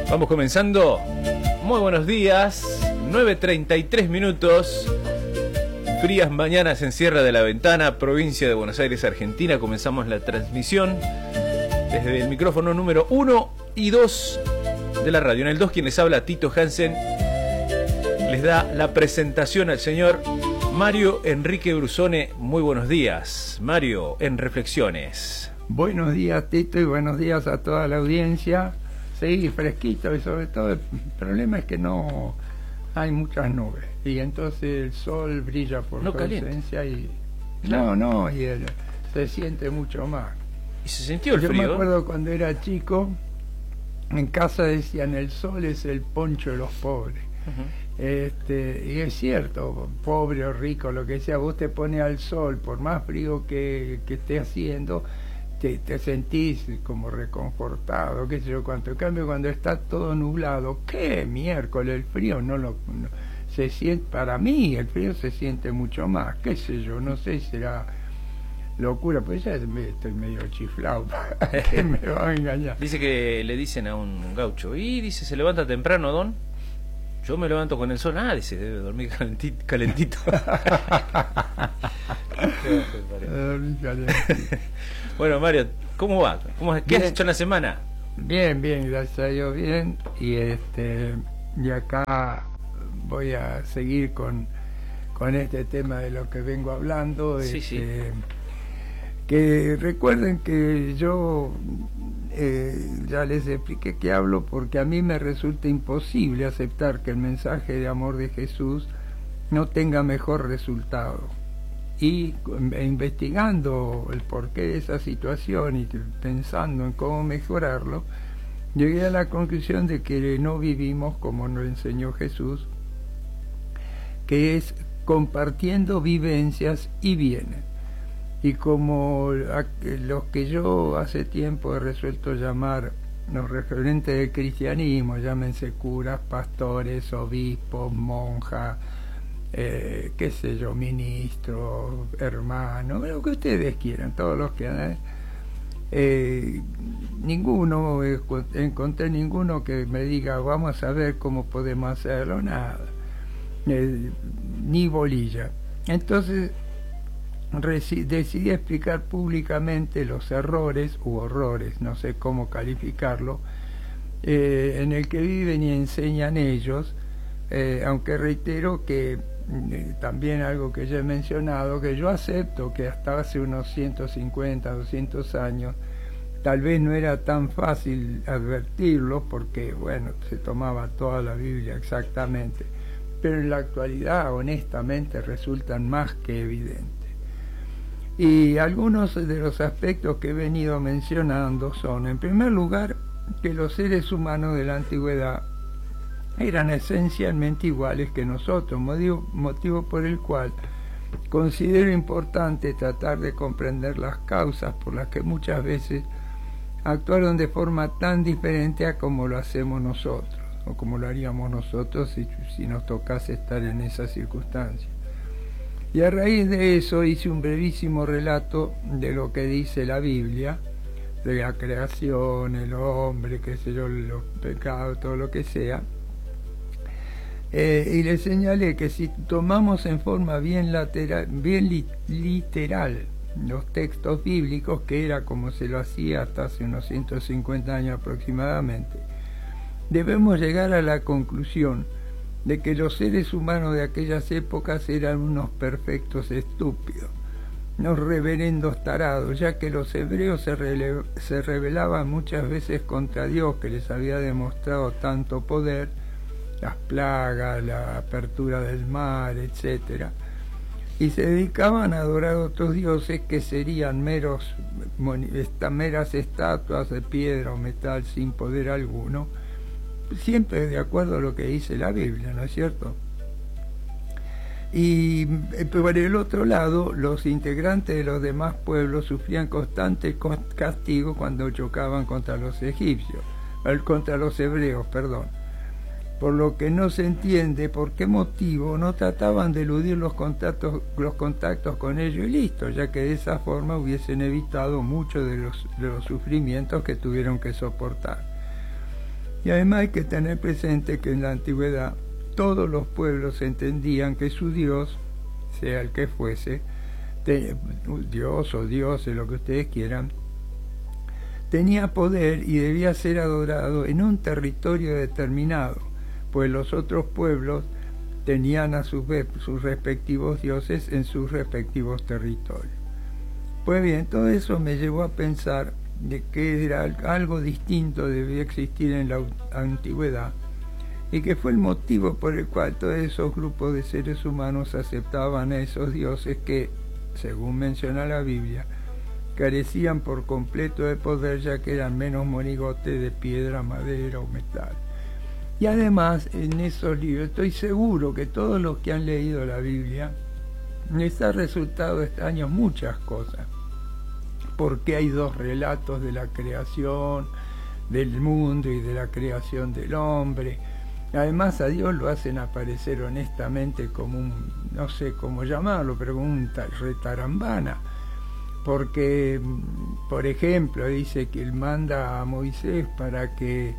Vamos comenzando. Muy buenos días. 9:33 minutos. Frías mañanas en Sierra de la Ventana, provincia de Buenos Aires, Argentina. Comenzamos la transmisión desde el micrófono número 1 y 2 de la radio. En el 2, quien les habla, Tito Hansen, les da la presentación al señor Mario Enrique Brusone. Muy buenos días, Mario, en Reflexiones. Buenos días, Tito, y buenos días a toda la audiencia. Sí, fresquito, y sobre todo el problema es que no hay muchas nubes y entonces el sol brilla por su ausencia y claro. Se siente mucho más. ¿Y se sintió el frío? Yo me acuerdo cuando era chico, en casa decían el sol es el poncho de los pobres. Y es cierto, pobre o rico, lo que sea, vos te pones al sol, por más frío que esté haciendo, te sentís como reconfortado, qué sé yo cuánto. En cambio, cuando está todo nublado, qué miércoles, el frío se siente, para mí el frío se siente mucho más, qué sé yo, no sé si será locura, pues ya estoy medio chiflado, ¿qué me va a engañar? Dice que le dicen a un gaucho, y dice, ¿se levanta temprano, don? Yo me levanto con el sol. Ah, dice, debe dormir calentito. Bueno, Mario, ¿cómo va? ¿Qué has hecho en la semana? Bien, gracias a Dios, bien. Y acá voy a seguir con este tema de lo que vengo hablando. Sí. Que recuerden que yo ya les expliqué que hablo porque a mí me resulta imposible aceptar que el mensaje de amor de Jesús no tenga mejor resultado. Y investigando el porqué de esa situación y pensando en cómo mejorarlo, llegué a la conclusión de que no vivimos como nos enseñó Jesús, que es compartiendo vivencias y bienes. Y como los que yo hace tiempo he resuelto llamar los referentes del cristianismo, llámense curas, pastores, obispos, monjas, qué sé yo, ministros, hermanos, lo que ustedes quieran, todos los que encontré ninguno que me diga vamos a ver cómo podemos hacerlo, nada, ni bolilla. Entonces decidí explicar públicamente los errores u horrores, no sé cómo calificarlo, en el que viven y enseñan ellos, aunque reitero que también algo que ya he mencionado, que yo acepto que hasta hace unos 150, 200 años tal vez no era tan fácil advertirlo porque, bueno, se tomaba toda la Biblia exactamente, pero en la actualidad honestamente resultan más que evidentes. Y algunos de los aspectos que he venido mencionando son, en primer lugar, que los seres humanos de la antigüedad eran esencialmente iguales que nosotros, motivo por el cual considero importante tratar de comprender las causas por las que muchas veces actuaron de forma tan diferente a como lo hacemos nosotros, o como lo haríamos nosotros si nos tocase estar en esas circunstancias. Y a raíz de eso hice un brevísimo relato de lo que dice la Biblia, de la creación, el hombre, qué sé yo, los pecados, todo lo que sea. Y le señalé que si tomamos en forma bien literal los textos bíblicos, que era como se lo hacía hasta hace unos 150 años aproximadamente, debemos llegar a la conclusión de que los seres humanos de aquellas épocas eran unos perfectos estúpidos, unos reverendos tarados, ya que los hebreos se rebelaban muchas veces contra Dios, que les había demostrado tanto poder, las plagas, la apertura del mar, etcétera, y se dedicaban a adorar a otros dioses que serían meras estatuas de piedra o metal sin poder alguno, siempre de acuerdo a lo que dice la Biblia, ¿no es cierto? Y por el otro lado, los integrantes de los demás pueblos sufrían constante castigo cuando chocaban contra los hebreos, por lo que no se entiende por qué motivo no trataban de eludir los contactos con ellos y listo, ya que de esa forma hubiesen evitado muchos de los sufrimientos que tuvieron que soportar. Y además hay que tener presente que en la antigüedad todos los pueblos entendían que su Dios, sea el que fuese, Dios o dioses, lo que ustedes quieran, tenía poder y debía ser adorado en un territorio determinado, pues los otros pueblos tenían a su vez sus respectivos dioses en sus respectivos territorios. Pues bien, todo eso me llevó a pensar de que era algo distinto debía existir en la antigüedad, y que fue el motivo por el cual todos esos grupos de seres humanos aceptaban a esos dioses que, según menciona la Biblia, carecían por completo de poder, ya que eran menos monigotes de piedra, madera o metal. Y además, en esos libros, estoy seguro que todos los que han leído la Biblia les ha resultado extraños muchas cosas, porque hay dos relatos de la creación del mundo y de la creación del hombre. Además, a Dios lo hacen aparecer honestamente como un, no sé cómo llamarlo, pero como un retarambana, porque, por ejemplo, dice que él manda a Moisés para que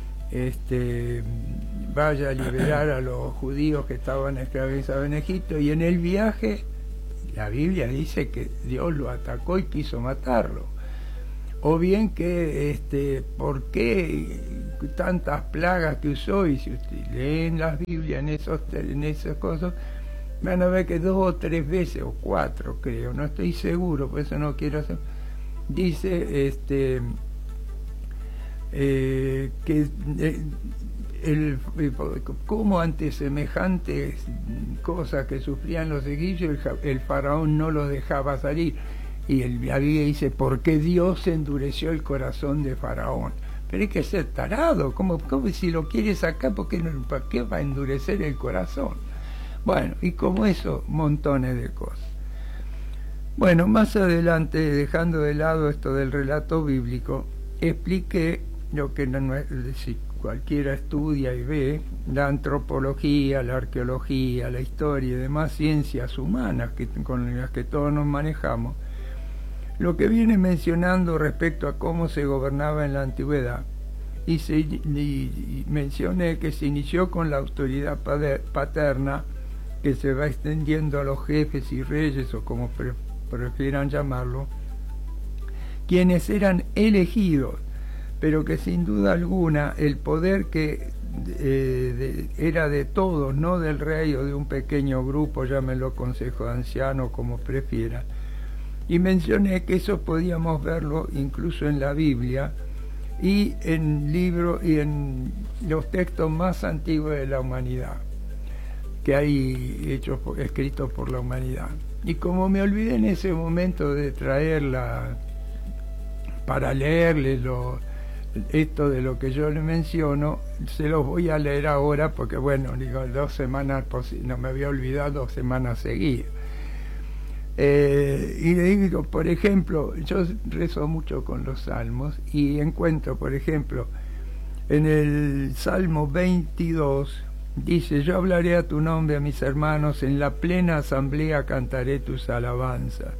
vaya a liberar a los judíos que estaban esclavizados en Egipto, y en el viaje la Biblia dice que Dios lo atacó y quiso matarlo. O bien que ¿por qué tantas plagas que usó? Y si ustedes leen las Biblias en esas cosas, van a ver que 2 o 3 veces, o 4 creo, no estoy seguro, por eso no quiero hacer, dice cómo ante semejantes cosas que sufrían los egipcios el faraón no los dejaba salir, y la Biblia dice ¿por qué Dios endureció el corazón de faraón? Pero hay que ser tarado, ¿cómo si lo quiere sacar, ¿para qué va a endurecer el corazón? Bueno, y como eso, montones de cosas. Bueno, más adelante, dejando de lado esto del relato bíblico, expliqué lo que si cualquiera estudia y ve, la antropología, la arqueología, la historia y demás ciencias humanas con las que todos nos manejamos, lo que viene mencionando respecto a cómo se gobernaba en la antigüedad, y mencioné que se inició con la autoridad paterna, que se va extendiendo a los jefes y reyes, o como prefieran llamarlo, quienes eran elegidos, pero que sin duda alguna el poder que era de todos, no del rey o de un pequeño grupo, llámenlo consejo de ancianos, como prefieran. Y mencioné que eso podíamos verlo incluso en la Biblia y en libros y en los textos más antiguos de la humanidad que hay escritos por la humanidad. Y como me olvidé en ese momento de traerla para leerles esto de lo que yo le menciono, se los voy a leer ahora, porque bueno, digo, 2 semanas, no me había olvidado 2 semanas seguidas. Y le digo, por ejemplo, yo rezo mucho con los salmos y encuentro, por ejemplo, en el Salmo 22, dice: yo hablaré a tu nombre a mis hermanos, en la plena asamblea cantaré tus alabanzas.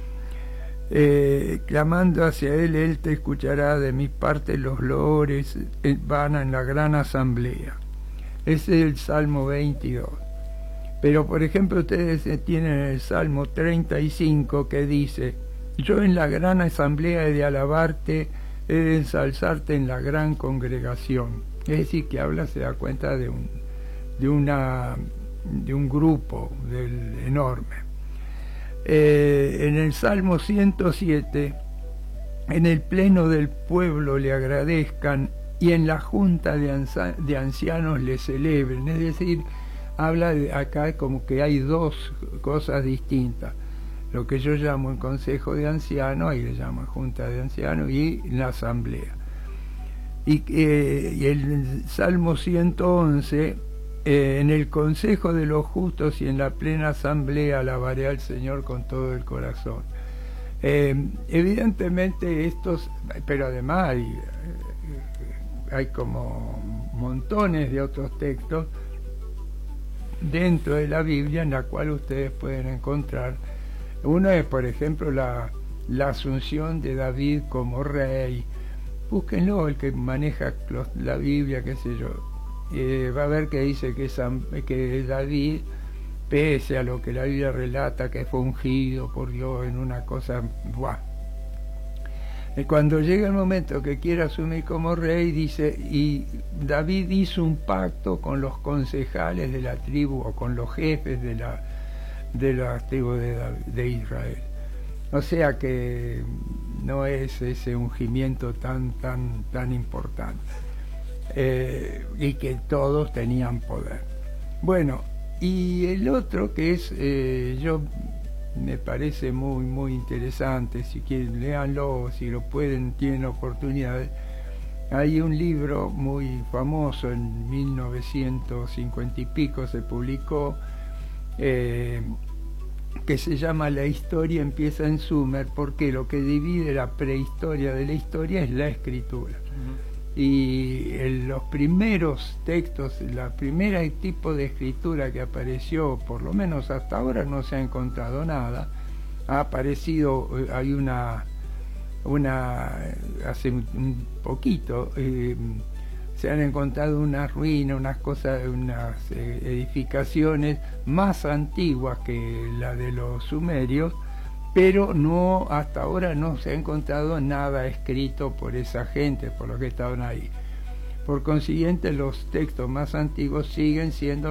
Clamando hacia él te escuchará, de mi parte los loores van en la gran asamblea. Ese es el Salmo 22. Pero por ejemplo ustedes tienen el Salmo 35 que dice: yo en la gran asamblea he de alabarte, he de ensalzarte en la gran congregación. Es decir, que habla, se da cuenta de un grupo enorme. En el Salmo 107, en el pleno del pueblo le agradezcan y en la junta de ancianos le celebren. Es decir, habla acá como que hay 2 cosas distintas: lo que yo llamo el consejo de ancianos, ahí le llaman junta de ancianos, y la asamblea. Y el Salmo 111, en el consejo de los justos y en la plena asamblea alabaré al Señor con todo el corazón. Evidentemente estos, pero además hay como montones de otros textos dentro de la Biblia en la cual ustedes pueden encontrar. Uno es, por ejemplo, la asunción de David como rey, búsquenlo, el que maneja la Biblia, qué sé yo, va a ver que dice que David, pese a lo que la Biblia relata, que fue ungido por Dios en una cosa, ¡buah! Cuando llega el momento que quiere asumir como rey, dice, y David hizo un pacto con los concejales de la tribu, o con los jefes de la tribu de Israel. O sea que no es ese ungimiento tan importante, y que todos tenían poder. Bueno, y el otro que es, me parece muy interesante, si quieren léanlo, si lo pueden, tienen oportunidad. Hay un libro muy famoso, en 1950 y pico se publicó, que se llama La historia empieza en Sumer, porque lo que divide la prehistoria de la historia es la escritura. Y los primeros textos, la primera tipo de escritura que apareció, por lo menos hasta ahora no se ha encontrado nada, ha aparecido, hay hace un poquito, se han encontrado unas ruinas, unas cosas, unas edificaciones más antiguas que la de los sumerios, pero no, hasta ahora no se ha encontrado nada escrito por esa gente, por los que estaban ahí. Por consiguiente, los textos más antiguos siguen siendo